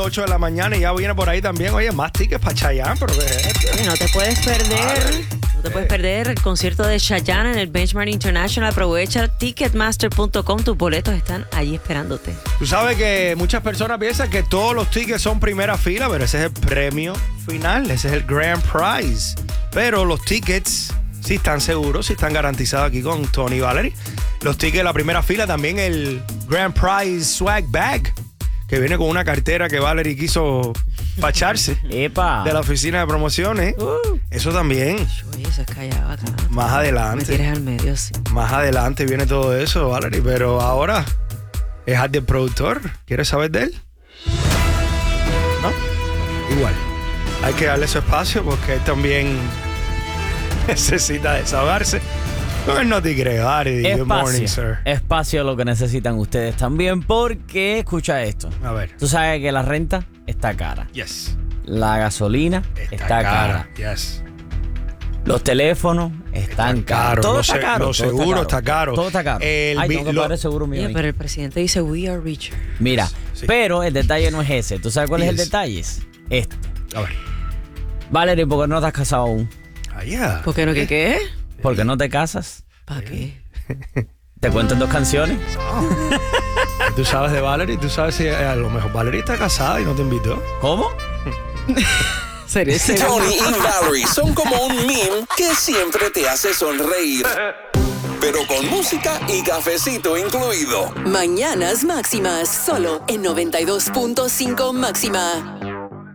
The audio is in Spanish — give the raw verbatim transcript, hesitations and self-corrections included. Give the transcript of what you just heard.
ocho de la mañana y ya viene por ahí también. Oye, más tickets para Chayanne, pero ¿qué es esto? Oye, no te puedes perder. Ay, no te puedes perder el concierto de Chayanne en el Benchmark International. Aprovecha ticketmaster punto com. Tus boletos están allí esperándote. Tú sabes que muchas personas piensan que todos los tickets son primera fila, pero ese es el premio final. Ese es el Grand Prize. Pero los tickets sí están seguros, sí están garantizados aquí con Tony y Valerie. Los tickets de la primera fila, también el Grand Prize Swag Bag, que viene con una cartera que Valerie quiso facharse. ¡Epa! De la oficina de promociones. Uh. Eso también. Oye, eso es callado acá. Más adelante. Me tires al medio, sí. Más adelante viene todo eso, Valerie. Pero ahora es al del productor. ¿Quieres saber de él? ¿No? Igual. Hay que darle su espacio porque él también necesita desahogarse. No, no te creo, Ari. Good morning, sir. Espacio lo que necesitan ustedes también, porque escucha esto. A ver. Tú sabes que la renta está cara. Yes. La gasolina está, está cara. cara. Yes. Los teléfonos están, están caros. Todo lo está se, caro. Lo seguro está caro. Todo está caro. El Ay, tengo que lo, pagar el seguro mío. Yeah, pero el presidente dice we are richer. Mira, sí. Pero el detalle no es ese. ¿Tú sabes cuál yes. es el detalle? Esto. A ver. Valerie, ¿por qué no te has casado aún? Ah, yeah. ¿Por qué no? ¿Qué qué? ¿Por qué no te casas? ¿Para qué? ¿Te cuento en dos canciones? Oh. Tú sabes de Valerie, tú sabes si a lo mejor Valerie está casada y no te invitó. ¿Cómo? ¿Serio? Tony y Valerie son como un meme que siempre te hace sonreír. Pero con música y cafecito incluido. Mañanas Máximas, solo en noventa y dos punto cinco Máxima.